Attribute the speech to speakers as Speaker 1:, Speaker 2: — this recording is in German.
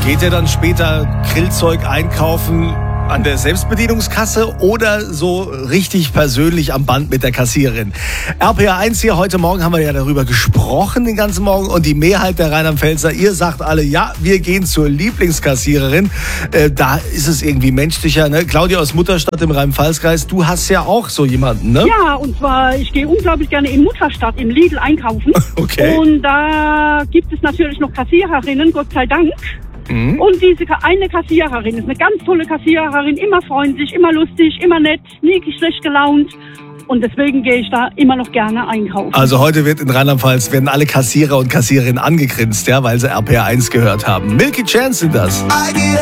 Speaker 1: Geht ihr dann später Grillzeug einkaufen an der Selbstbedienungskasse oder so richtig persönlich am Band mit der Kassiererin? RPR1 hier, heute Morgen haben wir ja darüber gesprochen den ganzen Morgen und die Mehrheit der Rheinland-Pfälzer, ihr sagt alle, ja, wir gehen zur Lieblingskassiererin. Da ist es irgendwie menschlicher, ne? Claudia aus Mutterstadt im Rhein-Pfalz-Kreis, du hast ja auch so jemanden, ne?
Speaker 2: Ja, und zwar, ich gehe unglaublich gerne in Mutterstadt, im Lidl einkaufen.
Speaker 1: Okay.
Speaker 2: Und da gibt es natürlich noch Kassiererinnen, Gott sei Dank. Und diese eine Kassiererin ist eine ganz tolle Kassiererin, immer freundlich, immer lustig, immer nett, nie schlecht gelaunt. Und deswegen gehe ich da immer noch gerne einkaufen.
Speaker 1: Also heute wird in Rheinland-Pfalz werden alle Kassierer und Kassiererinnen angegrinst, ja, weil sie RPR1 gehört haben. Milky Chance sind das.